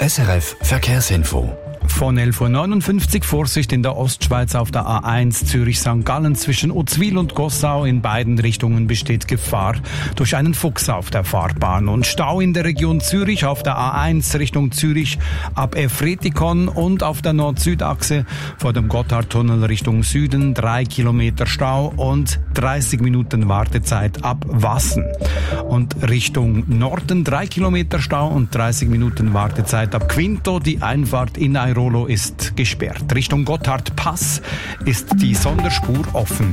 SRF Verkehrsinfo. Von 11.59 Uhr Vorsicht in der Ostschweiz auf der A1 Zürich-St. Gallen zwischen Uzwil und Gossau. In beiden Richtungen besteht Gefahr durch einen Fuchs auf der Fahrbahn. Und Stau in der Region Zürich auf der A1 Richtung Zürich ab Efretikon und auf der Nord-Süd-Achse vor dem Gotthardtunnel Richtung Süden 3 Kilometer Stau und 30 Minuten Wartezeit ab Wassen. Und Richtung Norden 3 Kilometer Stau und 30 Minuten Wartezeit ab Quinto. Die Einfahrt in Airolo ist gesperrt. Richtung Gotthardpass ist die Sonderspur offen.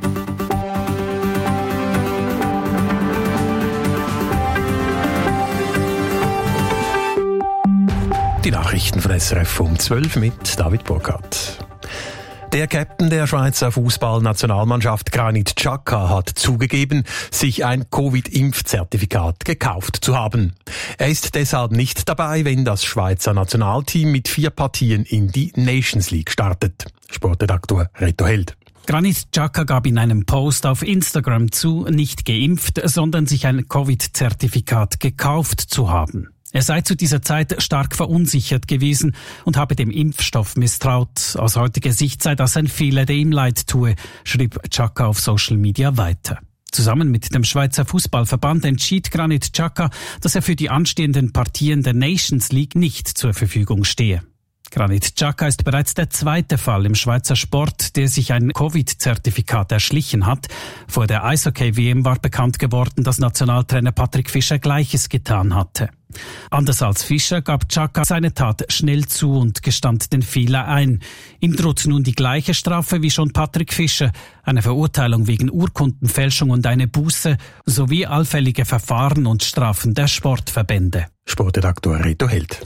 Die Nachrichten von SRF um 12 mit David Burkhardt. Der Captain der Schweizer Fußballnationalmannschaft Granit Xhaka hat zugegeben, sich ein Covid-Impfzertifikat gekauft zu haben. Er ist deshalb nicht dabei, wenn das Schweizer Nationalteam mit 4 Partien in die Nations League startet. Sportredaktor Reto Held. Granit Xhaka gab in einem Post auf Instagram zu, nicht geimpft, sondern sich ein Covid-Zertifikat gekauft zu haben. Er sei zu dieser Zeit stark verunsichert gewesen und habe dem Impfstoff misstraut. Aus heutiger Sicht sei das ein Fehler, der ihm leid tue, schrieb Xhaka auf Social Media weiter. Zusammen mit dem Schweizer Fußballverband entschied Granit Xhaka, dass er für die anstehenden Partien der Nations League nicht zur Verfügung stehe. Granit Xhaka ist bereits der zweite Fall im Schweizer Sport, der sich ein Covid-Zertifikat erschlichen hat. Vor der Eishockey-WM war bekannt geworden, dass Nationaltrainer Patrick Fischer Gleiches getan hatte. Anders als Fischer gab Xhaka seine Tat schnell zu und gestand den Fehler ein. Ihm droht nun die gleiche Strafe wie schon Patrick Fischer, eine Verurteilung wegen Urkundenfälschung und eine Buße, sowie allfällige Verfahren und Strafen der Sportverbände. Sportredaktor Reto Held.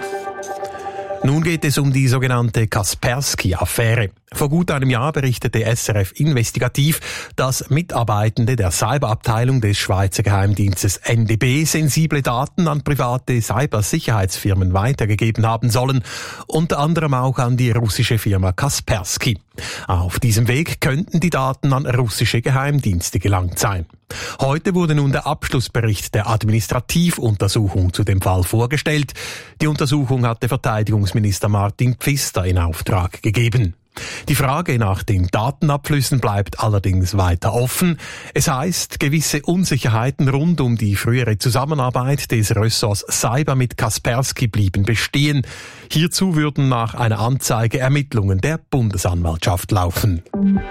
Nun geht es um die sogenannte Kaspersky-Affäre. Vor gut einem Jahr berichtete SRF Investigativ, dass Mitarbeitende der Cyberabteilung des Schweizer Geheimdienstes NDB sensible Daten an private Cybersicherheitsfirmen weitergegeben haben sollen, unter anderem auch an die russische Firma Kaspersky. Auf diesem Weg könnten die Daten an russische Geheimdienste gelangt sein. Heute wurde nun der Abschlussbericht der Administrativuntersuchung zu dem Fall vorgestellt. Die Untersuchung hatte Verteidigungsminister Martin Pfister in Auftrag gegeben. Die Frage nach den Datenabflüssen bleibt allerdings weiter offen. Es heißt, gewisse Unsicherheiten rund um die frühere Zusammenarbeit des Ressorts Cyber mit Kaspersky blieben bestehen. Hierzu würden nach einer Anzeige Ermittlungen der Bundesanwaltschaft laufen.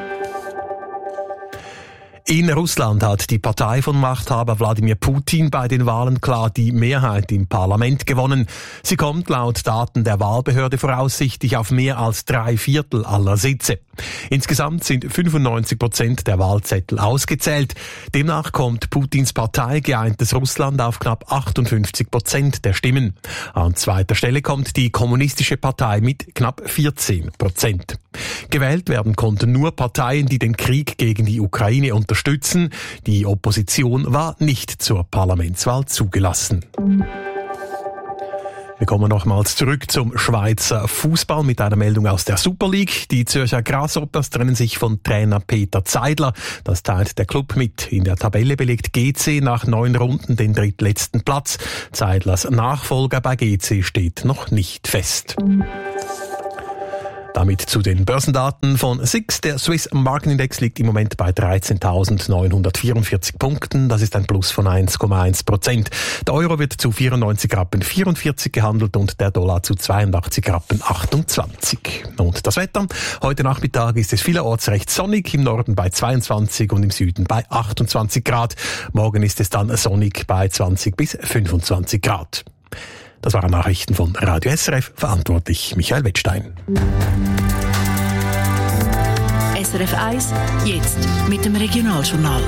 In Russland hat die Partei von Machthaber Wladimir Putin bei den Wahlen klar die Mehrheit im Parlament gewonnen. Sie kommt laut Daten der Wahlbehörde voraussichtlich auf mehr als 3/4 aller Sitze. Insgesamt sind 95% der Wahlzettel ausgezählt. Demnach kommt Putins Partei Geeintes Russland auf knapp 58% der Stimmen. An zweiter Stelle kommt die Kommunistische Partei mit knapp 14%. Gewählt werden konnten nur Parteien, die den Krieg gegen die Ukraine unterstützen. Die Opposition war nicht zur Parlamentswahl zugelassen. Wir kommen nochmals zurück zum Schweizer Fußball mit einer Meldung aus der Super League. Die Zürcher Grasshoppers trennen sich von Trainer Peter Zeidler. Das teilt der Club mit. In der Tabelle belegt GC nach 9 Runden den drittletzten Platz. Zeidlers Nachfolger bei GC steht noch nicht fest. Damit zu den Börsendaten von SIX. Der Swiss Markenindex liegt im Moment bei 13.944 Punkten. Das ist ein Plus von 1,1%. Der Euro wird zu 94,44 Rappen gehandelt und der Dollar zu 82,28 Rappen. Und das Wetter? Heute Nachmittag ist es vielerorts recht sonnig, im Norden bei 22 und im Süden bei 28 Grad. Morgen ist es dann sonnig bei 20 bis 25 Grad. Das waren Nachrichten von Radio SRF, verantwortlich Michael Wettstein. SRF 1, jetzt mit dem Regionaljournal.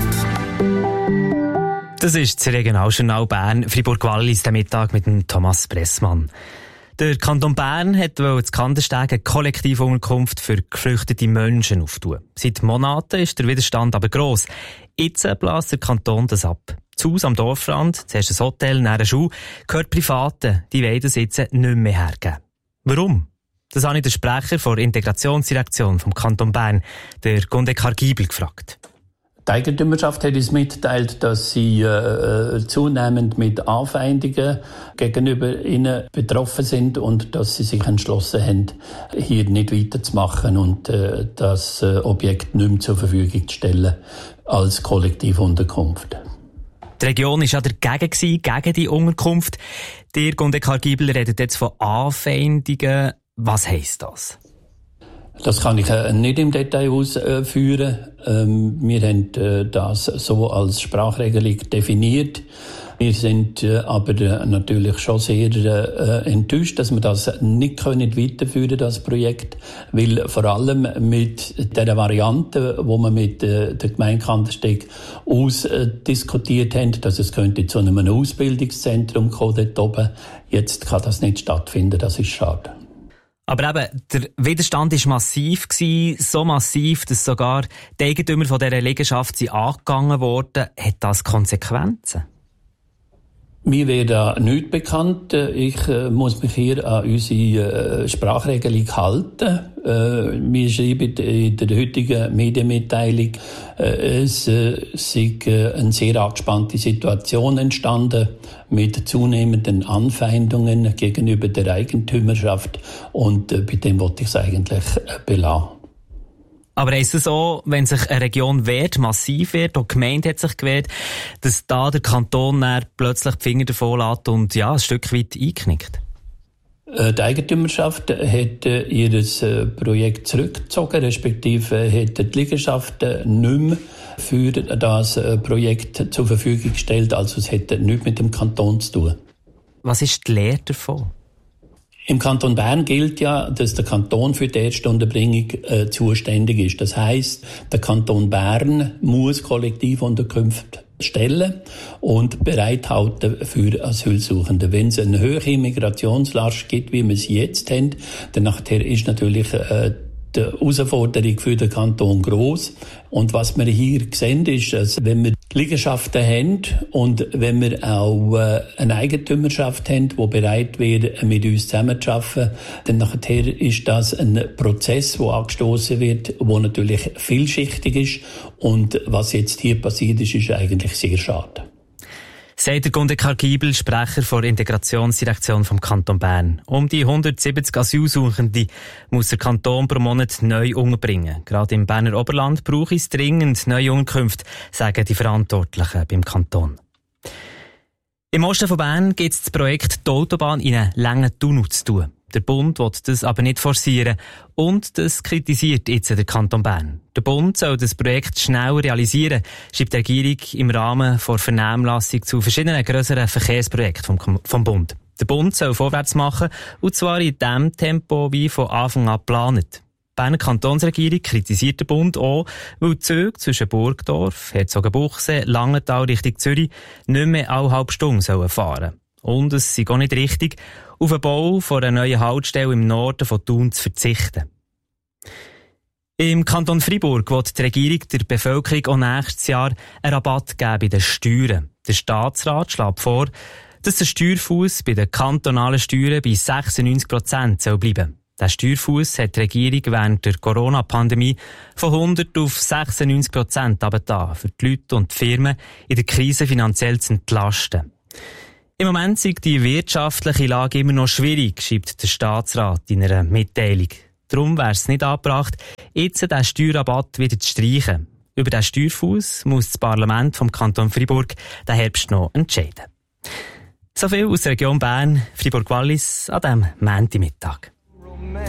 Das ist das Regionaljournal Bern, Fribourg-Wallis, der Mittag mit dem Thomas Bressmann. Der Kanton Bern hat das Kandersteg eine Kollektivunterkunft für geflüchtete Menschen auftun. Seit Monaten ist der Widerstand aber gross. Jetzt bläst der Kanton das ab. Das Haus am Dorfrand, zuerst ein Hotel, dann eine Schule, gehört Privaten, die wollen das jetzt nicht mehr hergeben. Warum? Das habe ich den Sprecher der Integrationsdirektion vom Kanton Bern, der Gundekar Giebel, gefragt. Die Eigentümerschaft hat uns mitgeteilt, dass sie zunehmend mit Anfeindungen gegenüber ihnen betroffen sind und dass sie sich entschlossen haben, hier nicht weiterzumachen und das Objekt nicht mehr zur Verfügung zu stellen als Kollektivunterkunft. Die Region war ja dagegen, gegen die Unterkunft. Ihr, Gundekar Giebel, redet jetzt von Anfeindungen. Was heisst das? Das kann ich nicht im Detail ausführen. Wir haben das so als Sprachregelung definiert. Wir sind aber natürlich schon sehr enttäuscht, dass wir das nicht weiterführen, das Projekt, weil vor allem mit der Variante, wo wir mit der Gemeinde Kandersteg ausdiskutiert haben, dass es könnte zu einem Ausbildungszentrum kommen dort oben. Jetzt kann das nicht stattfinden, das ist schade. Aber eben, der Widerstand war massiv, so massiv, dass sogar die Eigentümer von dieser Liegenschaft angegangen wurden. Hat das Konsequenzen? Mir wäre da nichts bekannt. Ich muss mich hier an unsere Sprachregelung halten. Wir schreiben in der heutigen Medienmitteilung, es sei eine sehr angespannte Situation entstanden mit zunehmenden Anfeindungen gegenüber der Eigentümerschaft und bei dem wollte ich es eigentlich belassen. Aber heisst es auch, wenn sich eine Region wehrt, massiv wehrt, auch die Gemeinde hat sich gewehrt, dass da der Kanton dann plötzlich die Finger davon lässt und ein Stück weit einknickt? Die Eigentümerschaft hat ihr Projekt zurückgezogen, respektive hat die Liegenschaft nicht mehr für das Projekt zur Verfügung gestellt. Also es hat nichts mit dem Kanton zu tun. Was ist die Lehre davon? Im Kanton Bern gilt ja, dass der Kanton für die Erstunterbringung zuständig ist. Das heisst, der Kanton Bern muss Kollektivunterkünfte stellen und bereithalten für Asylsuchende. Wenn es eine hohe Migrationslast gibt, wie wir es jetzt haben, dann nachher ist natürlich die Herausforderung für den Kanton gross. Und was wir hier sehen, ist, dass wenn wir Liegenschaften haben und wenn wir auch eine Eigentümerschaft haben, die bereit wäre, mit uns zusammenzuarbeiten, dann nachher ist das ein Prozess, der angestoßen wird, der natürlich vielschichtig ist. Und was jetzt hier passiert ist eigentlich sehr schade. Sagt der Gundekar Giebel, Sprecher der Integrationsdirektion vom Kanton Bern. Um die 170 Asylsuchende muss der Kanton pro Monat neu unterbringen. Gerade im Berner Oberland brauche es dringend neue Unterkünfte, sagen die Verantwortlichen beim Kanton. Im Osten von Bern gibt es das Projekt, die Autobahn in einen langen Tunnel zu tun. Der Bund will das aber nicht forcieren. Und das kritisiert jetzt der Kanton Bern. Der Bund soll das Projekt schnell realisieren, schreibt die Regierung im Rahmen der Vernehmlassung zu verschiedenen grösseren Verkehrsprojekten vom Bund. Der Bund soll vorwärts machen, und zwar in dem Tempo wie von Anfang an geplant. Die Berner Kantonsregierung kritisiert den Bund auch, weil die Züge zwischen Burgdorf, Herzogenbuchsee, Langenthal Richtung Zürich nicht mehr alle halbe Stunde fahren sollen. Und es sei auch nicht richtig, auf den Bau von einer neuen Haltestelle im Norden von Thun zu verzichten. Im Kanton Freiburg will die Regierung der Bevölkerung auch nächstes Jahr einen Rabatt geben bei den Steuern. Der Staatsrat schlägt vor, dass der Steuerfuss bei den kantonalen Steuern bei 96% bleiben soll. Der Steuerfuss hat die Regierung während der Corona-Pandemie von 100 auf 96% heruntergetan, für die Leute und die Firmen in der Krise finanziell zu entlasten. Im Moment ist die wirtschaftliche Lage immer noch schwierig, schreibt der Staatsrat in einer Mitteilung. Darum wäre es nicht angebracht, jetzt den Steuerrabatt wieder zu streichen. Über den Steuerfuss muss das Parlament vom Kanton Freiburg den Herbst noch entscheiden. So viel aus der Region Bern, Freiburg-Wallis, an diesem Montagmittag.